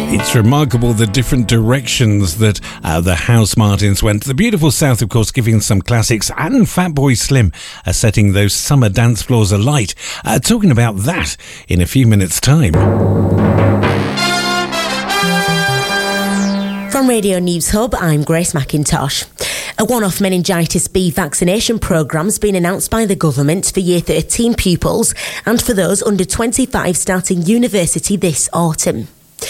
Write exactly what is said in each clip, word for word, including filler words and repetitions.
It's remarkable the different directions that uh, the Housemartins went. The beautiful South, of course, giving some classics, and Fatboy Slim uh, setting those summer dance floors alight. Uh, talking about that in a few minutes' time. From Radio News Hub, I'm Grace McIntosh. A one-off meningitis B vaccination programme's been announced by the government for Year thirteen pupils and for those under twenty-five starting university this autumn.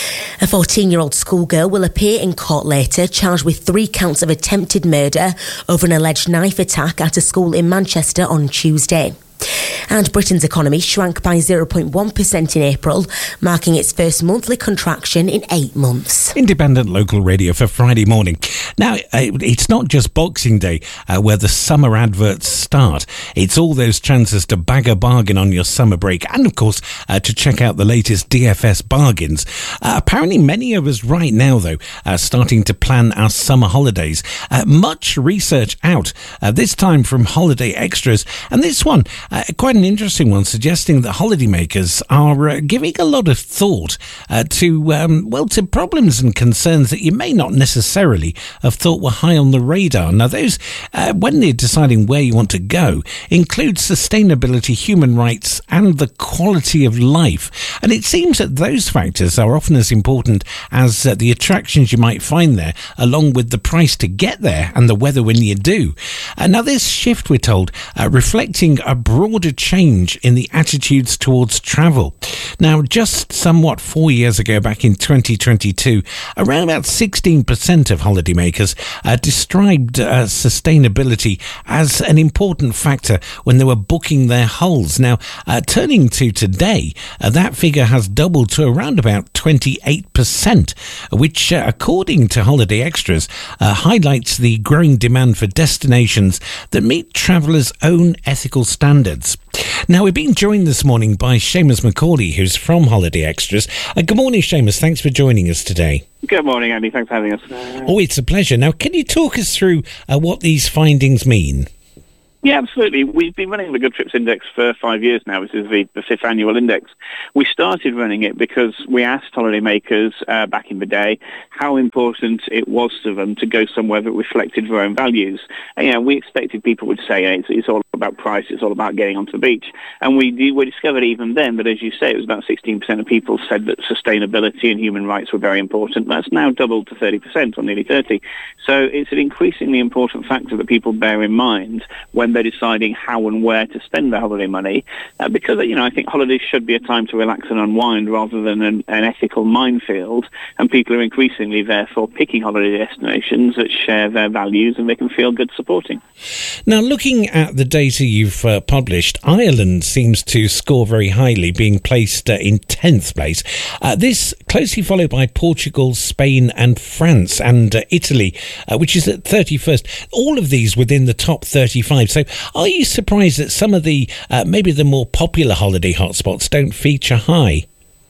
A fourteen-year-old schoolgirl will appear in court later, charged with three counts of attempted murder over an alleged knife attack at a school in Manchester on Tuesday. And Britain's economy shrank by zero point one percent in April, marking its first monthly contraction in eight months. Independent local radio for Friday morning. Now, it's not just Boxing Day uh, where the summer adverts start. It's all those chances to bag a bargain on your summer break and, of course, uh, to check out the latest D F S bargains. Uh, apparently, many of us right now, though, are starting to plan our summer holidays. Uh, much research out, uh, this time from Holiday Extras. And this one, uh, quite an interesting one, suggesting that holidaymakers are uh, giving a lot of thought uh, to, um, well, to problems and concerns that you may not necessarily have thought were high on the radar. Now, those, uh, when they're deciding where you want to go, include sustainability, human rights, and the quality of life. And it seems that those factors are often as important as uh, the attractions you might find there, along with the price to get there and the weather when you do. Uh, now, this shift, we're told, uh, reflecting a broader change in the attitudes towards travel. Now, just somewhat four years ago, back in twenty twenty-two, around about sixteen percent of holidaymakers uh, described uh, sustainability as an important factor when they were booking their hulls. Now, uh, turning to today, uh, that figure has doubled to around about twenty-eight percent, which, uh, according to Holiday Extras, uh, highlights the growing demand for destinations that meet travellers' own ethical standards. Now, we're being joined this morning by Seamus McCauley, who's from Holiday Extras. Uh, good morning, Seamus. Thanks for joining us today. Good morning, Andy. Thanks for having us. Oh, it's a pleasure. Now, can you talk us through uh, what these findings mean? Yeah, absolutely. We've been running the Good Trips Index for five years now. This is the, the fifth annual index. We started running it because we asked holidaymakers uh, back in the day how important it was to them to go somewhere that reflected their own values. And, you know, we expected people would say, hey, it's, it's all about price, it's all about getting onto the beach. And we, we discovered even then that, as you say, it was about sixteen percent of people said that sustainability and human rights were very important. That's now doubled to thirty percent, or nearly thirty. So it's an increasingly important factor that people bear in mind when they're deciding how and where to spend their holiday money, uh, because, you know, I think holidays should be a time to relax and unwind rather than an, an ethical minefield, and people are increasingly therefore picking holiday destinations that share their values and they can feel good supporting. Now, looking at the data you've uh, published, Ireland seems to score very highly, being placed uh, in tenth place. Uh, this closely followed by Portugal, Spain and France and uh, Italy, uh, which is at thirty-first. All of these within the top thirty-five. So are you surprised that some of the, uh, maybe the more popular holiday hotspots don't feature high?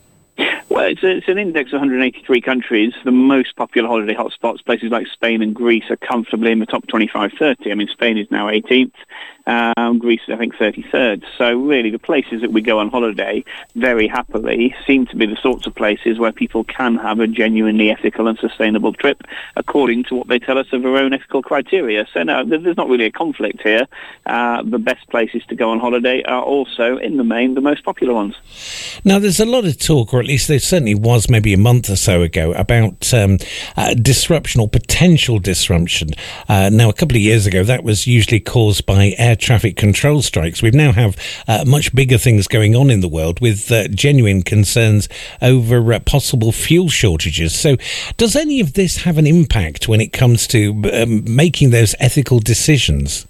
Well, it's, a, it's an index of one hundred eighty-three countries. The most popular holiday hotspots, places like Spain and Greece, are comfortably in the top twenty-five, thirty. I mean, Spain is now eighteenth. Um, Greece is, I think, thirty-third. So really, the places that we go on holiday very happily seem to be the sorts of places where people can have a genuinely ethical and sustainable trip according to what they tell us of their own ethical criteria. So no, there's not really a conflict here. Uh, the best places to go on holiday are also, in the main, the most popular ones. Now, there's a lot of talk, or at least there certainly was maybe a month or so ago, about um, uh, disruption or potential disruption. Uh, now, a couple of years ago, that was usually caused by air traffic control strikes. We now have uh, much bigger things going on in the world with uh, genuine concerns over uh, possible fuel shortages. So does any of this have an impact when it comes to um, making those ethical decisions?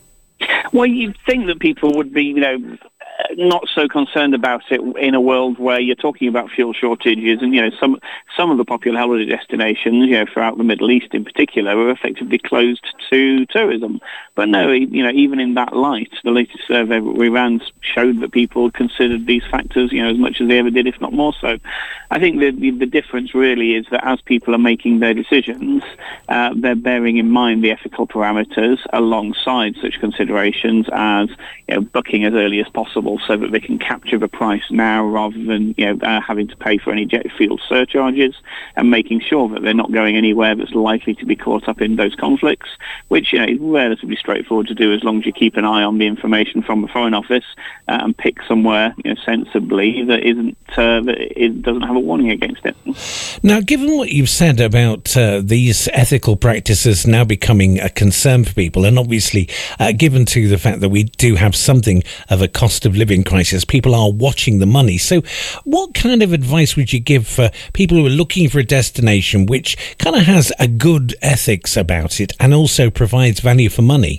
Well, you'd think that people would be, you know, not so concerned about it in a world where you're talking about fuel shortages, and you know some some of the popular holiday destinations, you know, throughout the Middle East in particular, are effectively closed to tourism. But no, you know, even in that light, the latest survey we ran showed that people considered these factors, you know, as much as they ever did, if not more so. I think the the, the difference really is that as people are making their decisions, uh, they're bearing in mind the ethical parameters alongside such considerations as, you know, booking as early as possible available so that they can capture the price now rather than you know uh, having to pay for any jet fuel surcharges, and making sure that they're not going anywhere that's likely to be caught up in those conflicts, which you know is relatively straightforward to do as long as you keep an eye on the information from the Foreign Office uh, and pick somewhere you know, sensibly that isn't uh, that it doesn't have a warning against it. Now, given what you've said about uh, these ethical practices now becoming a concern for people, and obviously uh, given to the fact that we do have something of a cost of living crisis, people are watching the money. So what kind of advice would you give for people who are looking for a destination which kind of has a good ethics about it and also provides value for money?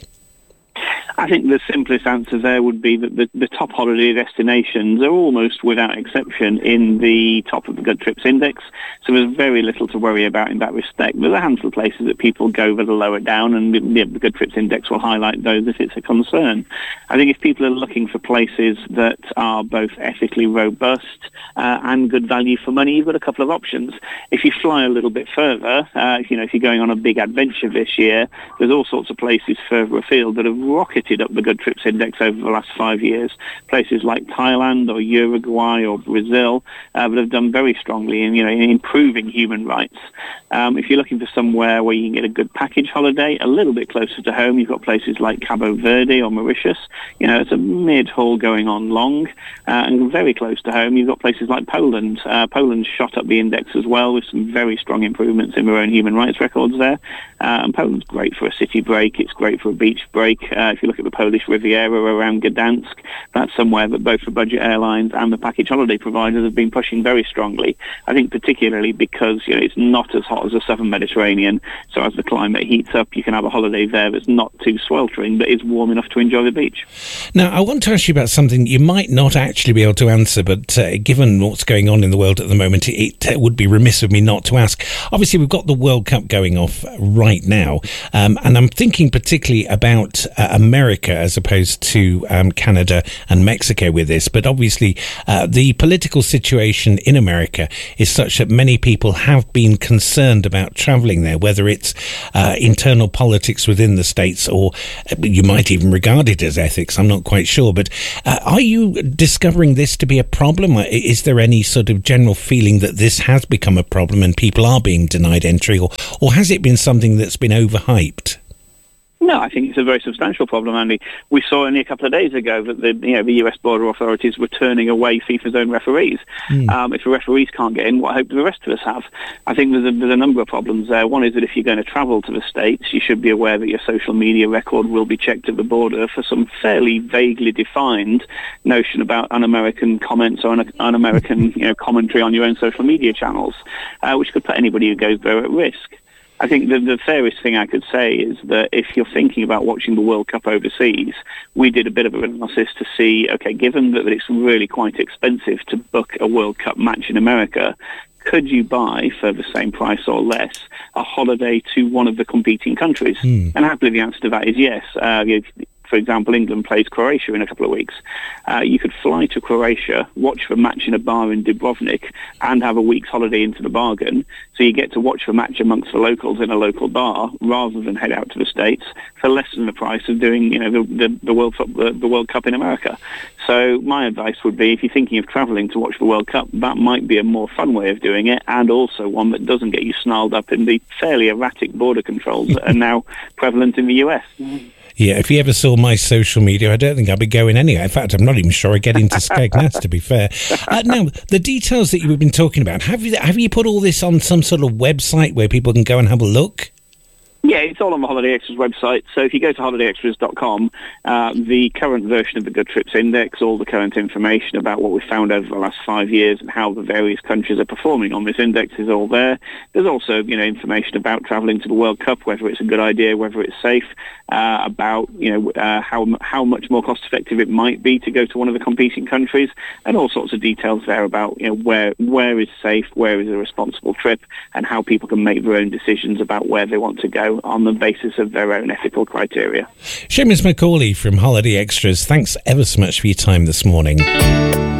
I think the simplest answer there would be that the, the top holiday destinations are almost without exception in the top of the Good Trips Index, so there's very little to worry about in that respect. There's a handful of places that people go that are lower down, and the, the Good Trips Index will highlight those if it's a concern. I think if people are looking for places that are both ethically robust uh, and good value for money, you've got a couple of options. If you fly a little bit further, uh, you know, if you're going on a big adventure this year, there's all sorts of places further afield that have rocketed up the Good Trips Index over the last five years. Places like Thailand or Uruguay or Brazil uh, that have done very strongly in, you know, in improving human rights. Um, if you're looking for somewhere where you can get a good package holiday, a little bit closer to home, you've got places like Cabo Verde or Mauritius. You know, it's a mid-haul going on long. Uh, and very close to home, you've got places like Poland. Uh, Poland's shot up the index as well with some very strong improvements in their own human rights records there. Uh, and Poland's great for a city break. It's great for a beach break. Uh, if you look at the Polish Riviera around Gdansk, that's somewhere that both the budget airlines and the package holiday providers have been pushing very strongly. I think particularly because you know it's not as hot as the southern Mediterranean, so as the climate heats up, you can have a holiday there that's not too sweltering, but is warm enough to enjoy the beach. Now, I want to ask you about something you might not actually be able to answer, but uh, given what's going on in the world at the moment, it, it would be remiss of me not to ask. Obviously, we've got the World Cup going off right now, um, and I'm thinking particularly about uh, America as opposed to um, Canada and Mexico with this. But obviously, uh, the political situation in America is such that many people have been concerned about travelling there, whether it's uh, internal politics within the states or uh, you might even regard it as ethics. I'm not quite sure. But uh, are you discovering this to be a problem? Is there any sort of general feeling that this has become a problem and people are being denied entry, or, or has it been something that's been overhyped? No, I think it's a very substantial problem, Andy. We saw only a couple of days ago that the you know the U S border authorities were turning away FIFA's own referees. Mm. Um, if the referees can't get in, what hope do the rest of us have? I think there's a, there's a number of problems there. One is that if you're going to travel to the States, you should be aware that your social media record will be checked at the border for some fairly vaguely defined notion about un-American comments or un- un-American you know, commentary on your own social media channels, uh, which could put anybody who goes there at risk. I think the, the fairest thing I could say is that if you're thinking about watching the World Cup overseas, we did a bit of an analysis to see, okay, given that it's really quite expensive to book a World Cup match in America, could you buy, for the same price or less, a holiday to one of the competing countries? Mm. And happily the answer to that is yes. Uh, you For example, England plays Croatia in a couple of weeks. Uh, you could fly to Croatia, watch the match in a bar in Dubrovnik, and have a week's holiday into the bargain. So you get to watch the match amongst the locals in a local bar, rather than head out to the States for less than the price of doing, you know, the, the, the World Cup, the, the World Cup in America. So my advice would be, if you're thinking of travelling to watch the World Cup, that might be a more fun way of doing it, and also one that doesn't get you snarled up in the fairly erratic border controls that are now prevalent in the U S. Yeah, if you ever saw my social media, I don't think I'd be going anywhere. In fact, I'm not even sure I get into Skegness, to be fair. Uh, now, the details that you've been talking about, have you have you put all this on some sort of website where people can go and have a look? Yeah, it's all on the Holiday Extras website. So if you go to holiday extras dot com, uh, the current version of the Good Trips Index, all the current information about what we found over the last five years and how the various countries are performing on this index is all there. There's also, you know, information about travelling to the World Cup, whether it's a good idea, whether it's safe, uh, about, you know, uh, how how much more cost-effective it might be to go to one of the competing countries, and all sorts of details there about, you know, where where is safe, where is a responsible trip, and how people can make their own decisions about where they want to go on the basis of their own ethical criteria. Seamus Macaulay from Holiday Extras, thanks ever so much for your time this morning.